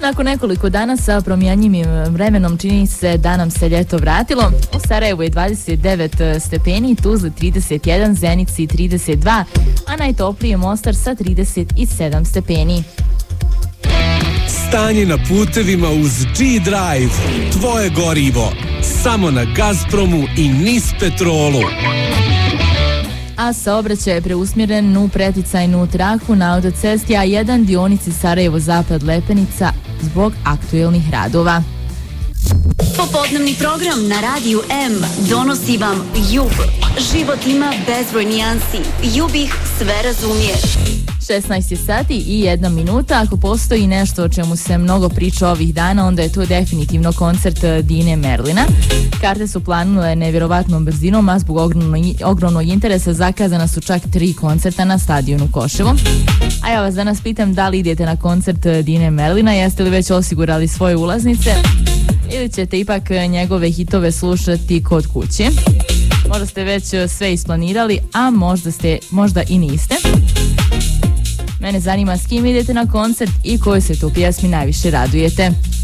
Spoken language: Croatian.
Nakon nekoliko dana sa promijenjivim vremenom čini se da nam se ljeto vratilo. U Sarajevu je 29 stepeni, Tuzli 31, Zenici 32, a najtopliji je Mostar sa 37 stepeni. Stanje na putevima uz G-Drive. Tvoje gorivo. Samo na Gazpromu i Nispetrolu. A saobraćaj je preusmjeren u preticajnu traku na autocesti A1 dionici Sarajevo-Zapad Lepenica zbog aktuelnih radova. Popodnevni program na Radiju M donosi vam Jub. Život ima bezbroj nijansi. Jub ih sve razumije. 16 je sati i 1 minuta. Ako postoji nešto o čemu se mnogo priča ovih dana, onda je to definitivno koncert Dine Merlina. Karte su planule nevjerovatnom brzinom, a zbog ogromnog interesa zakazana su čak 3 koncerta na stadionu Koševo. A ja vas danas pitam da li idete na koncert Dine Merlina, jeste li već osigurali svoje ulaznice ili ćete ipak njegove hitove slušati kod kuće. Možda ste već sve isplanirali, a možda i niste. Mene zanima s kim idete na koncert i koje se tu pjesmi najviše radujete.